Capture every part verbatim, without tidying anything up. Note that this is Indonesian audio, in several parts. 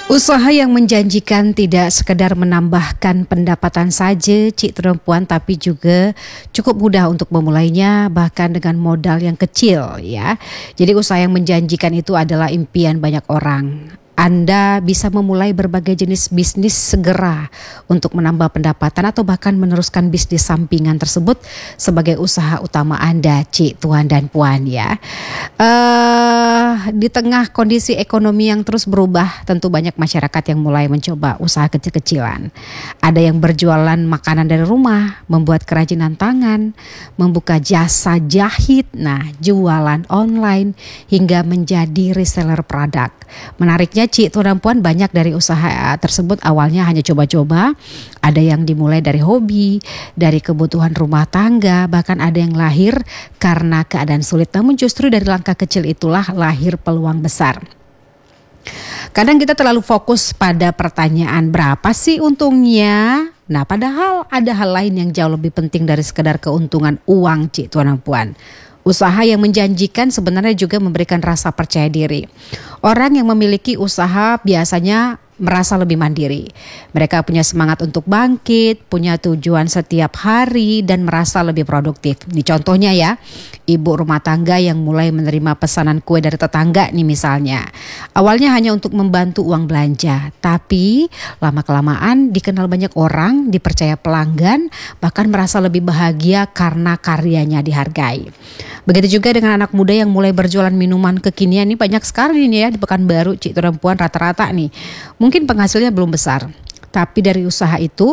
Usaha yang menjanjikan tidak sekedar menambahkan pendapatan saja, Cik Tuan Puan, tapi juga cukup mudah untuk memulainya bahkan dengan modal yang kecil ya. Jadi usaha yang menjanjikan itu adalah impian banyak orang. Anda bisa memulai berbagai jenis bisnis segera untuk menambah pendapatan atau bahkan meneruskan bisnis sampingan tersebut sebagai usaha utama Anda, Cik Tuan dan Puan ya. Uh, di tengah kondisi ekonomi yang terus berubah, tentu banyak masyarakat yang mulai mencoba usaha kecil-kecilan. Ada yang berjualan makanan dari rumah, membuat kerajinan tangan, membuka jasa jahit, nah jualan online hingga menjadi reseller produk. Menariknya Cik Tuan dan Puan, banyak dari usaha tersebut awalnya hanya coba-coba. Ada yang dimulai dari hobi, dari kebutuhan rumah tangga, bahkan ada yang lahir karena keadaan sulit. Namun justru dari langkah kecil itulah lahir peluang besar. Kadang kita terlalu fokus pada pertanyaan berapa sih untungnya? Nah, padahal ada hal lain yang jauh lebih penting dari sekedar keuntungan uang, Cik Tuan dan Puan. Usaha yang menjanjikan sebenarnya juga memberikan rasa percaya diri. Orang yang memiliki usaha biasanya merasa lebih mandiri. Mereka punya semangat untuk bangkit, punya tujuan setiap hari dan merasa lebih produktif. Ini contohnya ya, ibu rumah tangga yang mulai menerima pesanan kue dari tetangga nih misalnya. Awalnya hanya untuk membantu uang belanja, tapi lama-kelamaan dikenal banyak orang, dipercaya pelanggan, bahkan merasa lebih bahagia karena karyanya dihargai. Begitu juga dengan anak muda yang mulai berjualan minuman kekinian, ini banyak sekali nih ya di Pekanbaru, Cik Tuan dan Puan, rata-rata nih. Mungkin penghasilnya belum besar, tapi dari usaha itu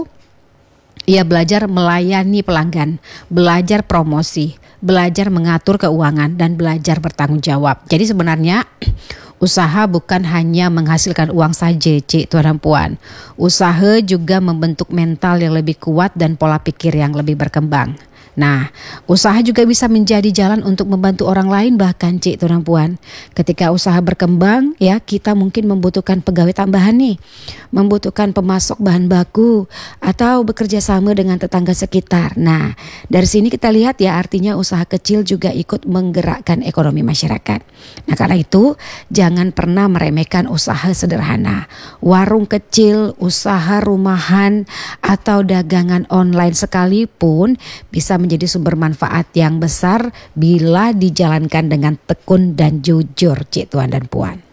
ia belajar melayani pelanggan, belajar promosi, belajar mengatur keuangan, dan belajar bertanggung jawab. Jadi sebenarnya usaha bukan hanya menghasilkan uang saja, Cik Tuan dan Puan. Usaha juga membentuk mental yang lebih kuat dan pola pikir yang lebih berkembang. Nah, usaha juga bisa menjadi jalan untuk membantu orang lain bahkan, Cik Tuan dan Puan. Ketika usaha berkembang ya, kita mungkin membutuhkan pegawai tambahan nih, membutuhkan pemasok bahan baku atau bekerja sama dengan tetangga sekitar. Nah, dari sini kita lihat ya, artinya usaha kecil juga ikut menggerakkan ekonomi masyarakat. Nah, karena itu jangan pernah meremehkan usaha sederhana. Warung kecil, usaha rumahan atau dagangan online sekalipun bisa menjadi sumber manfaat yang besar bila dijalankan dengan tekun dan jujur, Cik Tuan dan Puan.